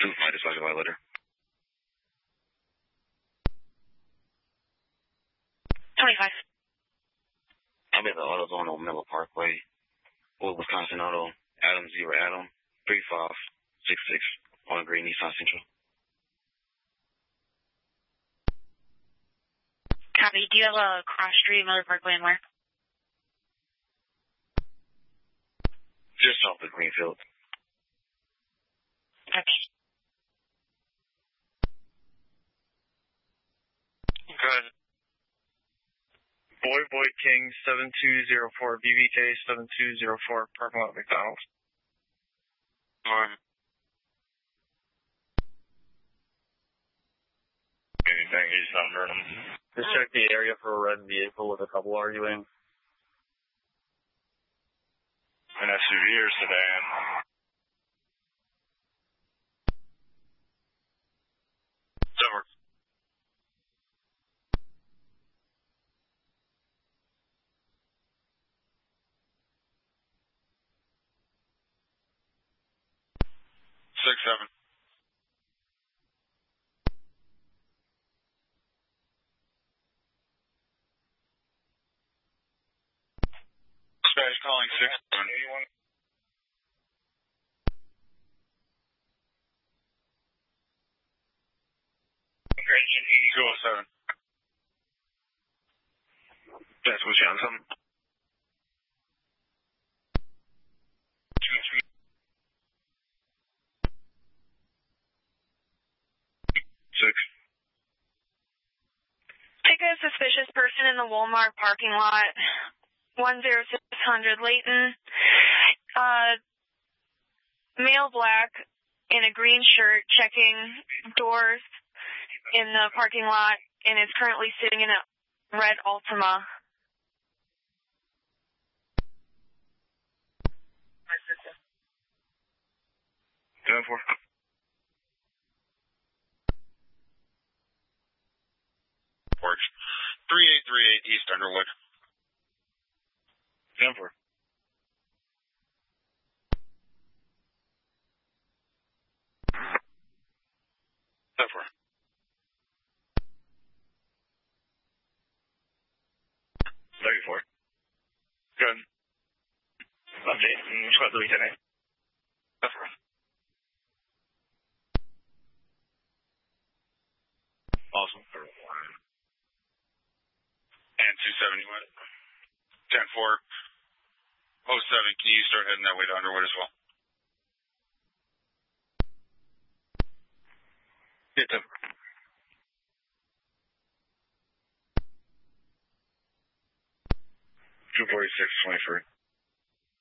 My dispatch violator. $25. I'm at the AutoZone on Miller Parkway, Wisconsin Auto, Adam 0 Adam, 3566 on a green Nissan Sentra. Copy. Do you have a cross street Miller Parkway anywhere? Just off the Greenfield. Okay. Good. Boy King 7204, BBK 7204, parking lot McDonald's. Anything he's under him. Just check the area for a red vehicle with a couple arguing. An SUV or sedan. Over. Six, seven. Dispatch calling 681. Engine 8207. That's what Johnson. 6. Pick a suspicious person in the Walmart parking lot. 10600 Layton. Male black in a green shirt checking doors in the parking lot and is currently sitting in a red Altima. 10-4. Works. 3838 East Underwood. 10-4. Good. Update. Squad 310. Awesome. And 270 went. 10-4. 07, can you start heading that way to Underwood as well? Yeah, 10. 246, 23.